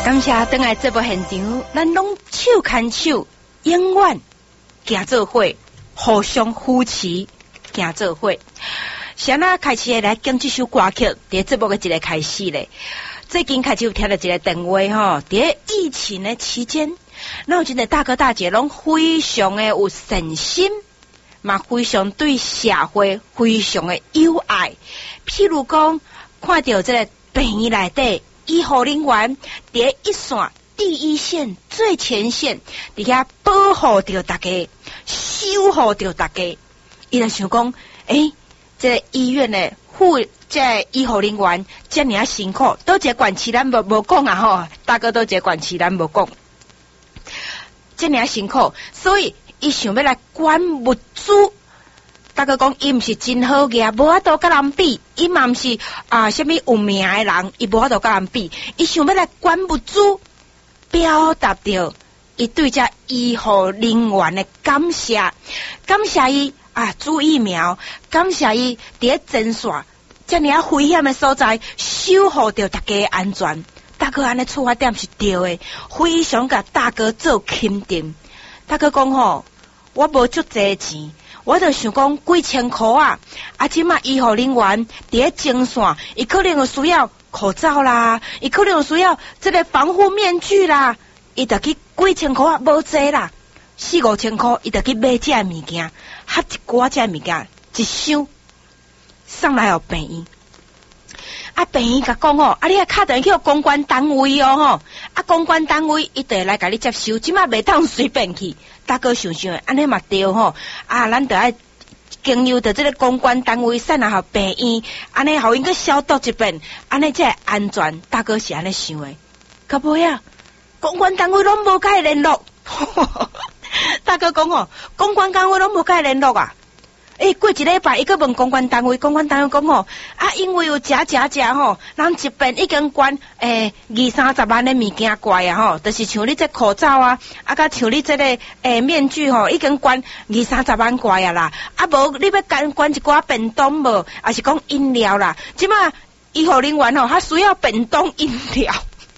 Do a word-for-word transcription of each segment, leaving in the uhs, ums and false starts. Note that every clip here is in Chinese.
感谢登来这部现场，咱拢手牵手，永远行做伙，互相扶持，行做伙。先啊，开始来讲这首歌曲，伫节目的一个开始咧。最近开始有听到一个电话吼，伫疫情的期间，那有真个大哥大姐拢非常的有诚心，嘛非常对社会非常的友爱。譬如讲，看到这个病院内底医护人员伫一线第一线最前线，伫遐保护着大家，守护着大家。伊就想讲，诶、欸，这个医院的护这个医护人员遮尔啊辛苦，倒一个管区咱无无讲啊吼，大哥倒一个管区咱无讲，遮尔啊辛苦，所以伊想要来管物资。大哥讲，伊毋是真好个，无法度甲人比，伊嘛毋是啊，什么有名的人，伊无法度甲人比，伊想要来管物资，表达着伊对这医护人员的感谢，感谢伊啊，注疫苗，感谢伊伫咧诊所遮尔啊危险的所在，守护着大家的安全。大哥安尼出发点是对的，非常甲大哥做肯定。大哥讲吼，我无足济钱。我就想讲几千块啊，啊，即马医护人员伫咧前线，伊可能有需要口罩啦，伊可能有需要这个防护面具啦，伊就去几千块啊，无济啦，四五千块，伊就去买这物件，合一寡这物件，一箱送来互病院。啊，病院甲讲吼，啊，你啊敲电话去公关单位哦吼，啊，公关单位伊就来甲你接收，即马袂当随便去。大哥想想，安尼嘛对吼，啊，咱得爱经由着这个公关单位送来互病院，安尼互因去消毒一遍，安尼才会安全。大哥是安尼想的，到尾啊，公关单位拢无甲伊联络。大哥讲吼，公关单位拢无甲伊联络啊。诶、欸，过一礼拜，伊个问公关单位，公关单位讲吼，啊，因为有假假假吼，人一遍已经关诶二三十万的物件过啊吼，就是像你这口罩啊，啊，甲像你这个诶、欸、面具吼，已经关二三十万过啊啦，啊无你要干关一寡便当无，还是讲饮料啦，即马医护人员吼，他需要便当饮料。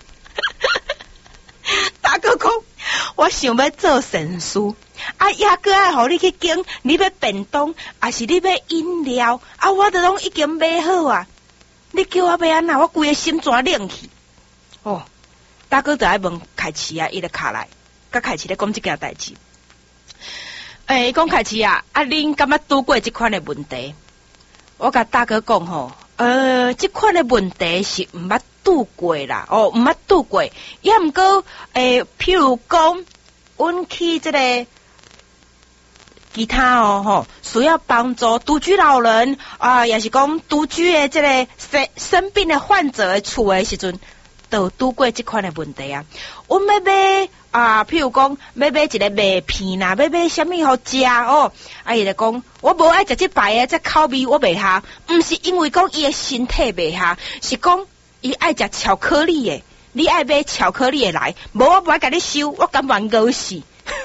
大哥讲，我想要做善事。啊，也个爱互你去拣，你要便当，还是你要饮料？啊，我都拢已经买好啊！你叫我要安那，我规个心怎冷去？哦，大哥就爱问凯奇啊，伊就卡来，甲凯奇咧讲即件代志。诶、欸，讲凯奇啊，啊，恁敢捌拄过即款的问题？我甲大哥讲吼，呃，即款的问题是毋捌拄过啦，哦，毋捌拄过，也毋过诶，譬如讲，阮去即、这个。其他哦吼，需要帮助独居老人啊，也是讲独居的这个生生病的患者的厝的时阵，都拄过这款的问题啊。阮要买啊，譬如讲要买一个麦片啦，要买什么好食哦？啊，伊就讲我无爱食这排的，这口味我袂下，毋是因为讲伊的身体袂下，是讲伊爱食巧克力的，你爱买巧克力的来，无我无爱甲你收，我甘愿饿死。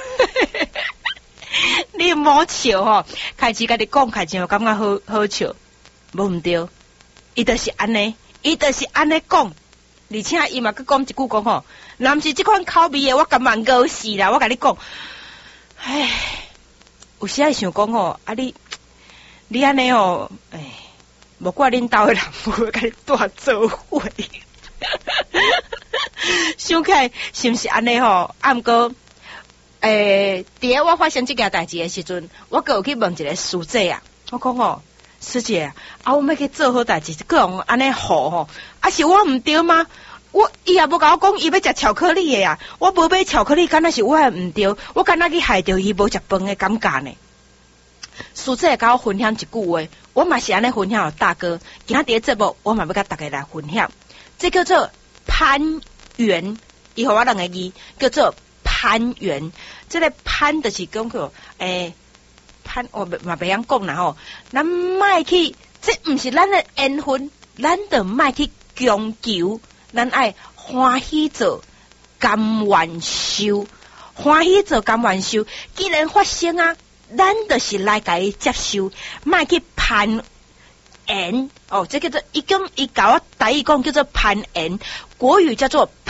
你莫笑吼，开始甲你讲，开始我感觉好好笑，无毋对，伊就是安尼，伊就是安尼讲，而且伊嘛佮讲一句讲吼，若毋是即款口味的，我甘愿饿死啦！我甲你讲，唉，有时爱想讲吼，啊你你安尼吼，唉，无怪恁兜的人无甲你带做伙，想起来是毋是安尼吼？啊毋过。诶，伫、欸、我发生这件代志的时阵，我个有去问一个师姐啊，我讲吼，师姐啊，啊，我要去做好代志，个人安尼好吼，啊是我毋对吗？我伊也无甲我讲伊要食巧克力的啊，我无买巧克力，敢若是我毋对，我敢若去害着伊无食饭的感觉呢。师姐甲我分享一句话，我嘛是安尼分享给大哥，今仔日节目我嘛要甲大家来分享，这叫做攀援，伊互我两个字叫做攀援。这个攀就是讲个诶，攀我嘛袂晓讲啦吼，咱莫去，这毋是咱的缘分，咱就莫去强求，咱爱欢喜做，甘愿受，欢喜做甘愿受。既然发生啊，咱就是来甲伊接受，莫去攀缘哦，这叫做伊讲伊甲我台语讲叫做攀缘，国语叫做攀。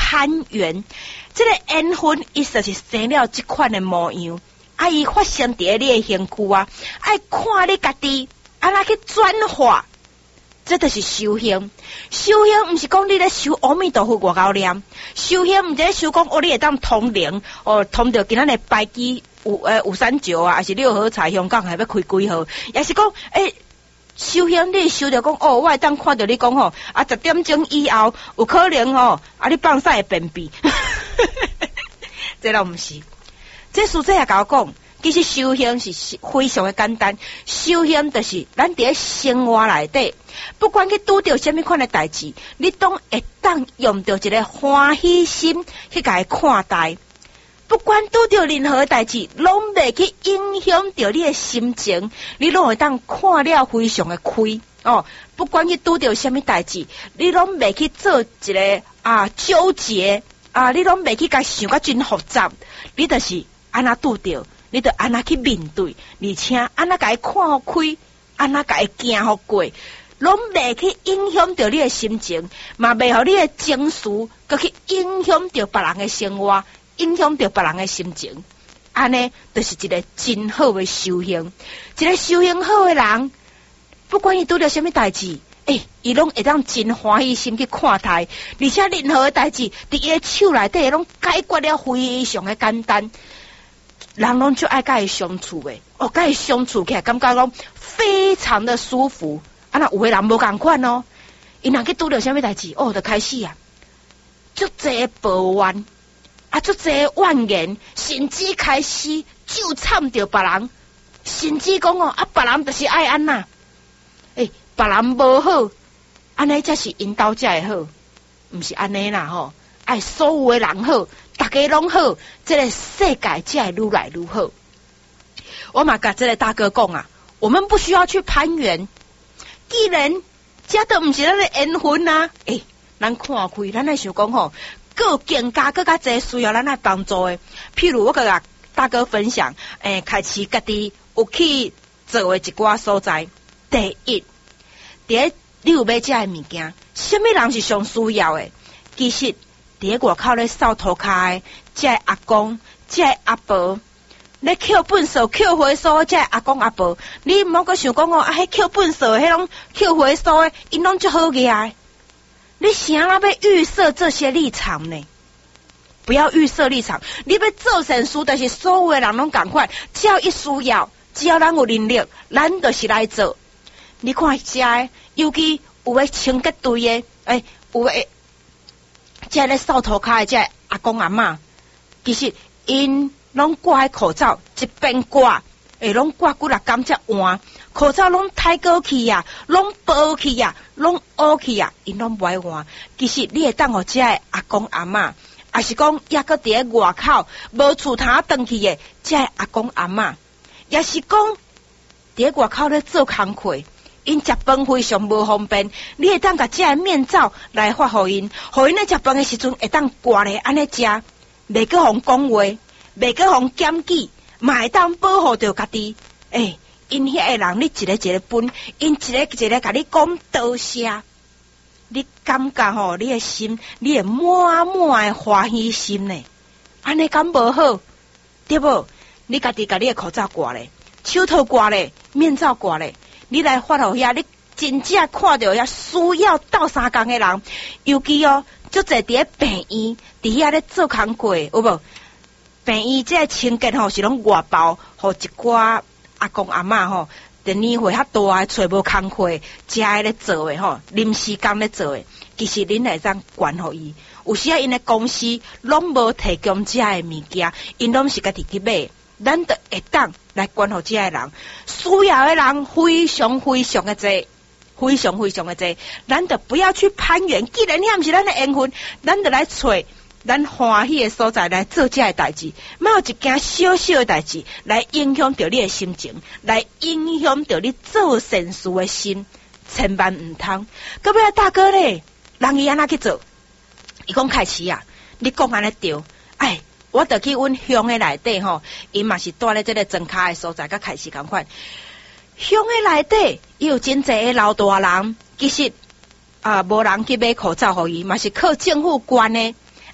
攀援。这个缘分，伊就是生了这款的模样。啊，伊发生伫你的身躯啊，爱看你家己安那去转化。这就是修行。修行毋是讲你咧修阿弥陀佛外高念，修行毋是咧修讲哦，你会当通灵哦，通到今仔日拜机有诶有三九啊，还是六合彩，香港还要开几号？也是讲诶。欸修行你修着讲哦，我会当看到你讲吼，啊十点钟以后有可能吼，啊你放屎会便秘，这都毋是。这书这也甲我讲，其实修行是非常的简单，修行就是咱伫咧生活内底，不管去拄着什么款的代志，你都会当用着一个欢喜心去甲伊看待。不管拄着任何代志，拢袂去影响着你的心情，你拢会当看了非常的开哦。不管去拄着什么代志，你拢袂去做一个啊纠结啊，你拢袂去甲想甲真复杂，你就是安那拄着，你就安那去面对，而且安那甲伊看互开，安那甲伊行互过，拢袂去影响着你的心情，嘛袂互你的情绪，佮去影响着别人的生活。影响到别人的心情，安尼就是一个真好的修行。一个修行好的人，不管伊拄着什么代志，诶、欸，伊拢会当真欢喜心去看待，而且任何的代志，伫伊的手内底拢解决了非常的简单。人拢就爱甲伊相处的，哦，甲伊相处起来，感觉讲非常的舒服。啊，那有的人无共款哦，伊若去拄着什么代志，哦，就开始啊，足侪抱怨。啊，足侪怨言，甚至开始就惨着别人，甚至讲哦，啊，别人就是爱安那，诶、欸，别人无好，安尼才是因兜才会好，毋是安尼啦吼，爱所有的人好，大家拢好，这个世界才会愈来愈好。我嘛甲这个大哥讲啊，我们不需要去攀援，既然这都毋是咱的缘分啊，诶、欸，咱看开，咱来想讲吼。更更加更加侪需要咱来帮助的，譬如我甲大哥分享，诶、欸，开始家己有去做的一寡所在。第一，第一，你有买这的物件，什么人是上需要的？其实，伫外口咧扫涂骹的，这阿公、这阿婆，咧捡粪扫、捡回收，这阿公阿婆，你毋好阁想讲哦，啊，迄捡粪扫的，迄拢捡回收的，因拢足好个。你想要要预设这些立场呢？不要预设立场，你要做善事，但是所有的人拢共款，只要一需要，只要咱有能力，咱就是来做。你看遮，尤其有诶清洁队诶，诶、欸，有诶，遮咧扫涂骹诶，遮阿公阿嬷，其实因拢挂口罩，一边挂，诶，拢挂几六工才换。口罩拢太过去呀，拢薄去呀，拢乌去呀，因拢不爱换。其实你会当互遮个阿公阿嬷，也是讲抑个伫咧外口无厝通转去的，遮个阿公阿嬷，也是讲伫咧外口咧做工课，因食饭非常无方便。你会当甲遮个面罩来发互因，互因咧食饭的时阵会当挂咧安尼食，袂去互讲话，袂去互检举，嘛会当保护着家己。诶、欸。因遐个人，你一个一个分，因一个一个甲你讲多谢，你感觉吼，你的心，你会满满的欢喜心呢？安尼敢无好？对不？你家己甲你的口罩挂咧，手套挂咧，面罩挂咧，你来发互遐，你真正看到遐需要斗相共的人，尤其哦，足侪伫咧病院，伫遐咧做工课，有无？病院这清洁吼是拢外包，互一寡。阿公阿嬷吼，第年岁较大，找无工课，遮咧做诶吼，临时工咧做诶，其实恁会当管互伊。有时啊，因诶公司拢无提供遮诶物件，因拢是家己去买，咱就会当来管互遮诶人。需要诶人非常非常诶多，非常非常诶多，咱就不要去攀援。既然遐毋是咱诶缘分，咱就来找。咱欢喜的所在来做这个代志，莫有一件小小的代志来影响到你的心情，来影响到你做善事的心，千万唔通。到尾大哥咧，人伊安那去做？伊讲开始啊，你讲安尼对，哎，我得去阮乡的内底吼，因嘛是住咧这个庄卡的所在，甲开始共款。乡的内底有真侪老大人，其实啊，无人去买口罩互伊，嘛是靠政府管的。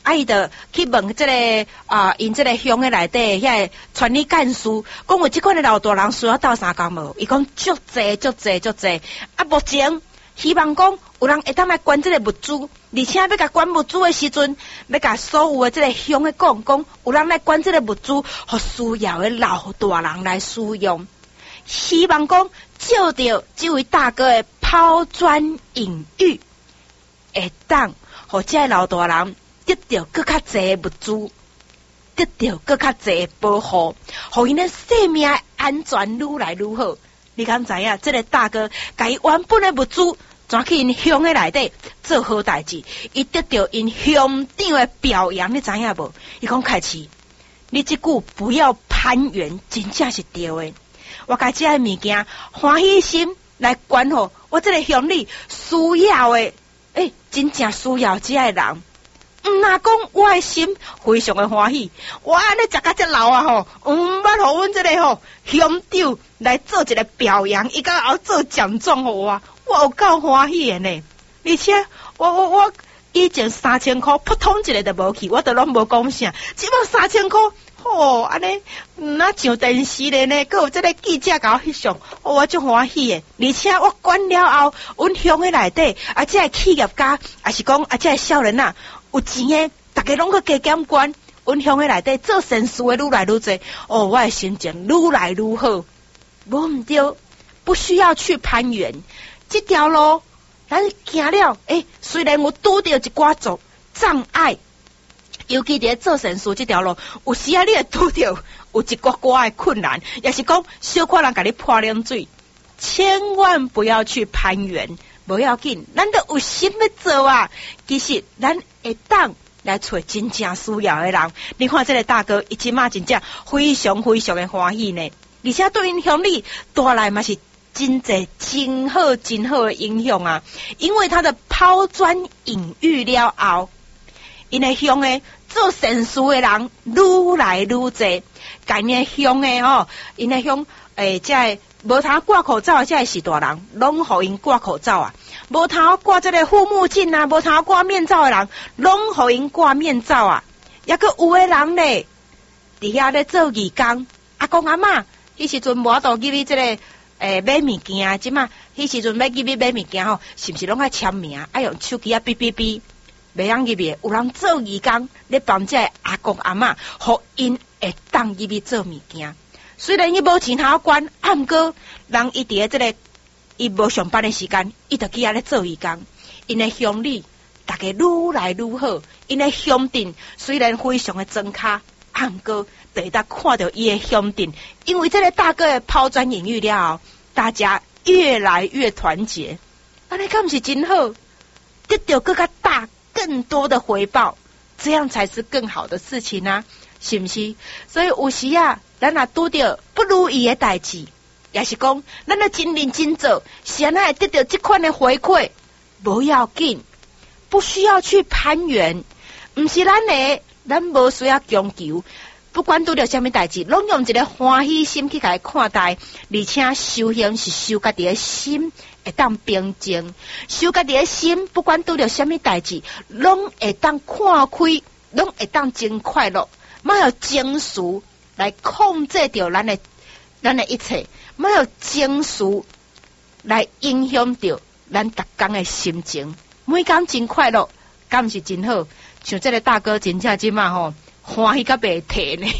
啊伊就去问即、这个啊，因即个乡诶内底遐个传理干事，讲有即款诶老大人需要斗相共无？伊讲足济足济足济，啊目前希望讲有人会当来管即个物资，而且要甲管物资诶时阵，要甲所有诶即个乡诶讲讲，有人来管即个物资，互需要诶老大人来使用。希望讲照着这位大哥诶抛砖引玉，会当互这老大人得到更较侪物资，得到更较侪保护，互因诶生命安全愈来愈好。你敢知影？这个大哥甲伊原本诶物资转去因乡诶内底做好代志，伊得到因乡长诶表扬，你知影无？伊讲开始，你即句不要攀援，真正是对诶。我甲这个物件欢喜心来管好我这个乡里需要诶，诶、欸，真正需要这个人。毋若讲我诶心非常诶欢喜，我安尼食甲遮老啊吼，毋捌互阮这个吼乡长来做一个表扬，伊甲后做奖状互我，我有够欢喜诶呢。而且我我我以前三千箍扑通一个都无去，我都拢无讲啥，即摆三千箍。吼，安尼那上电视咧呢，佮有这个记者甲我翕相，我足欢喜诶。而且我管了后，阮乡诶内底啊，这企业家，也是讲啊，这少年啊，有钱诶，大家拢去加减管，阮乡诶内底做善事诶愈来愈多，哦，我诶心情愈来愈好。无毋对，不需要去攀援，这条路咱行了，诶、欸，虽然有拄着一寡阻障碍。尤其伫做善事这条路，有时啊，你会拄着有一寡寡的困难，也是讲小可人甲你泼冷水，千万不要去攀援，无要紧，咱都有心要做啊。其实咱会当来找真正需要的人。你看这个大哥，伊即马真正非常非常的欢喜呢，而且对因乡里带来嘛是真侪真好真好的影响啊。因为他的抛砖引玉了后，因的乡诶。做善事的人愈来愈多，概念乡的吼，因的乡诶，即个无通挂口罩，即个是大人，拢互因挂口罩啊；无通挂即个护目镜啊，无通挂面罩的人，拢互因挂面罩啊。抑个有的人咧，伫遐咧做义工，阿公阿嬷，迄时阵无度入去即个诶买物件，即嘛，迄时阵要入去买物件吼，是毋是拢爱签名，爱用手机啊哔哔哔。袂晓入去，有人做义工，咧帮这阿公阿嬷，互因会当入去做物件。虽然伊无钱通管，啊毋过人伊伫咧即个伊无上班的时间，伊就去遐咧做义工。因的乡里大家愈来愈好，因的乡镇虽然非常的庄卡，啊毋过就会当看到伊的乡镇，因为这个大哥的抛砖引玉了后，大家越来越团结，安尼敢毋是真好？得到更加大。更多的回报，这样才是更好的事情啊，是不是？所以有时啊，咱若拄到不如意的代志，也是讲咱要真认真做，是安会得到这款的回馈，不要紧，不需要去攀援，不是咱的，咱无需要强求。不管拄到什么代志，拢用一个欢喜心去甲伊看待，而且修行是修家己的心。会当平静，修家己的心，不管拄着什么代志，拢会当看开，拢会当真快乐。莫有情绪来控制着咱的咱的一切，莫有情绪来影响着咱逐工的心情。每工真快乐，敢是真好。像这个大哥真正即嘛吼，欢喜甲袂停呢。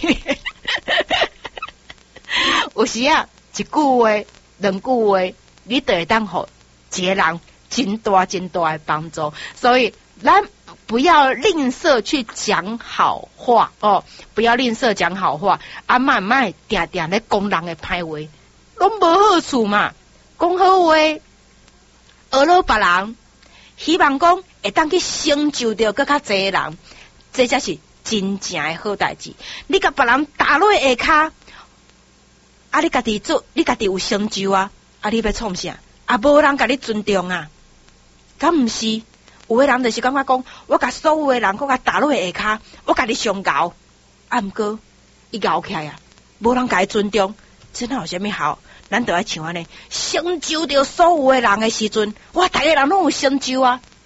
有时啊，一句话，两句话。你就会当互一个人真大真大的帮助，所以咱不要吝啬去讲好话哦，不要吝啬讲好话，啊慢慢定定咧讲人的歹话，拢无好处嘛。讲好话，学了别人，希望讲会当去成就着更较侪人，这才是真正的好代志。你甲别人打落下骹，啊你家己做，你家己有成就啊。啊！你要创啥？啊，无人甲你尊重啊！敢毋是？有个人就是感觉讲，我甲所有的人，我甲打落下骹，我甲你相咬，啊毋过伊咬起来啊，无人甲伊尊重，这哪有啥物好？咱就爱像安尼，成就着所有的人的时阵，哇，大家人拢有成就啊！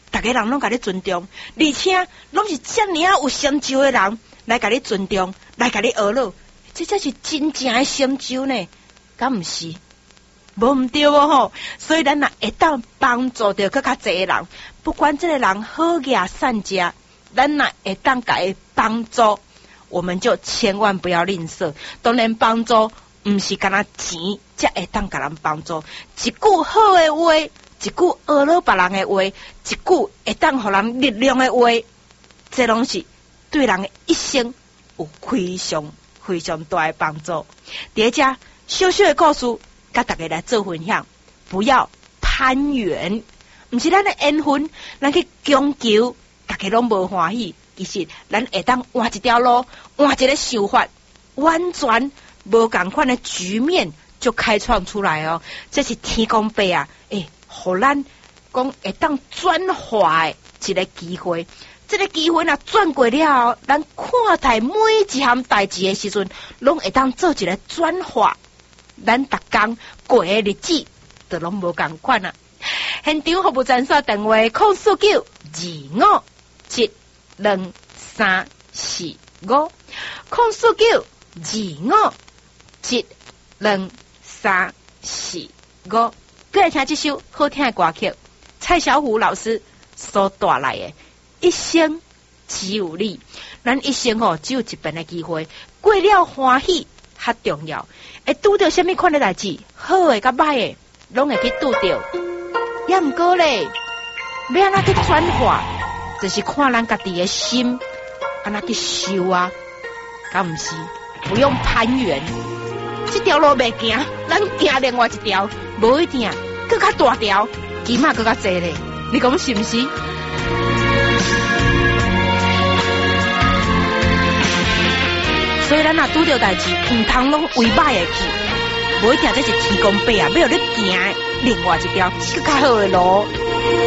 大家人拢甲你尊重，而且拢是遮尔啊有成就的人来甲你尊重，来甲你学乐，这才是真正的成就呢，敢毋是？无毋对哦吼，所以咱若会当帮助到更较侪人，不管这个人好业善食，咱若会当甲伊帮助，我们就千万不要吝啬。当然帮助毋是干那钱才会当甲人帮助，一句好的话，一句学了别人的话，一句会当互人力量的话，这拢是对人的一生有非常非常大的帮助。第一只小小的故事，甲大家来做分享，不要攀缘，毋是咱的缘分，咱去强求，大家拢无欢喜。其实咱会当换一条路，换一个想法，完全无共款的局面就开创出来哦。这是天公伯啊，诶，互咱讲会当转化的一个机会。这个机会若转过了，咱看待每一项代志的时阵，拢会当做一个转化。咱逐工过的日子，就拢无共款啊。现场服务专线电话：零四九二五七两三四五，零四九二五七两三四五。过来听这首好听的歌曲，蔡小虎老师所带来的《一生只有你》。咱一生哦，只有一遍的机会，过了欢喜较重要。会拄到什么款的代志，好的甲歹的，拢会去拄到。也毋过咧，要安怎去转化，就是看咱家己的心安怎去修啊，敢毋是？不用攀援，这条路袂行，咱行另外一条，无一定更较大条，起码更较济咧。你讲是毋是？所以咱若拄到代志，毋通拢为歹的去，无一定这是天公伯啊，要有你行另外一条更较好的路。